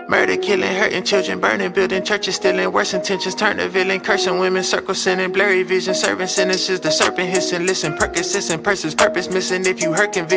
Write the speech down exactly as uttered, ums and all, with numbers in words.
Murder, killing, hurting children, burning, building churches, stealing, worse intentions, turn to villain, cursing women, circle sending, blurry vision, serving sentences, the serpent hissing, listen, Percocets and purses, purpose missing, if you hurt conviction.